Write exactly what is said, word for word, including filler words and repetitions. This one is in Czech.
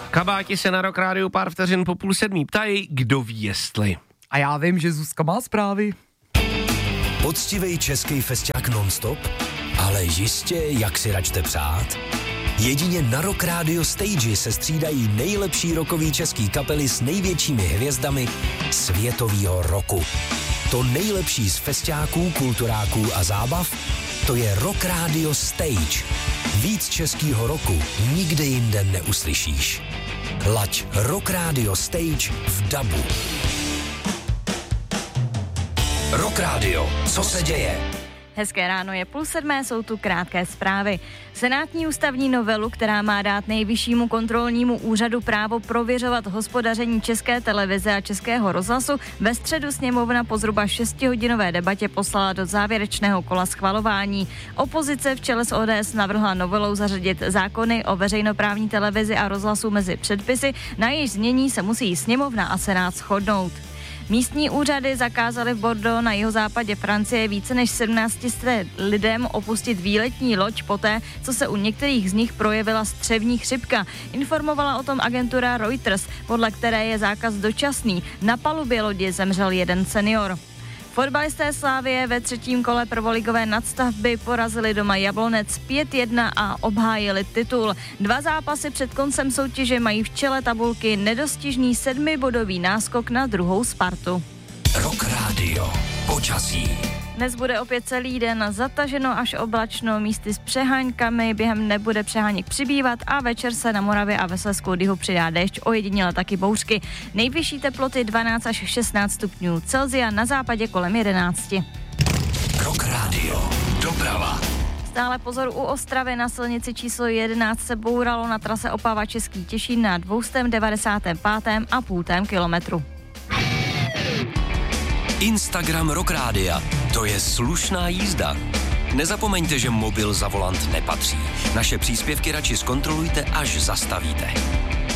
Kabáti se na Rock Rádiu pár vteřin po půl sedmí ptají, kdo ví jestli. A já vím, že Zuzka má zprávy. Poctivej český festiák non-stop, ale jistě, jak si račte přát. Jedině na Rock Radio Stage se střídají nejlepší rockový český kapely s největšími hvězdami světovýho roku. To nejlepší z festiáků, kulturáků a zábav, to je Rock Radio Stage. Víc českýho roku nikde jinde neuslyšíš. Laď Rock Radio Stage v dabu. Rock Radio, co se děje? Hezké ráno, je půl sedmé, jsou tu krátké zprávy. Senátní ústavní novelu, která má dát Nejvyššímu kontrolnímu úřadu právo prověřovat hospodaření České televize a Českého rozhlasu, ve středu sněmovna po zhruba šestihodinové debatě poslala do závěrečného kola schvalování. Opozice v čele s O D S navrhla novelou zařadit zákony o veřejnoprávní televizi a rozhlasu mezi předpisy, na jejíž znění se musí sněmovna a senát shodnout. Místní úřady zakázaly v Bordeaux na jihozápadě Francie více než sedmnáct set lidem opustit výletní loď poté, co se u některých z nich projevila střevní chřipka. Informovala o tom agentura Reuters, podle které je zákaz dočasný. Na palubě lodi zemřel jeden senior. Fotbalisté Slavie ve třetím kole prvoligové nadstavby porazili doma Jablonec pět jedna a obhájili titul. Dva zápasy před koncem soutěže mají v čele tabulky nedostižný sedmibodový náskok na druhou Spartu. Rock Radio. Počasí. Dnes bude opět celý den zataženo až oblačno, místy s přeháňkami, během dne bude přeháněk přibývat a večer se na Moravě a ve Slezsku jihu přidá déšť, ojediněle taky bouřky. Nejvyšší teploty dvanáct až šestnáct stupňů Celsia, na západě kolem jedenáct. Rock Radio. Doprava. Stále pozor u Ostravy, na silnici číslo jedenáct se bouralo na trase Opava Český Těšín na dvě devadesát pět a půl kilometru. Instagram Rock Rádia. To je slušná jízda. Nezapomeňte, že mobil za volant nepatří. Naše příspěvky radši zkontrolujte, až zastavíte.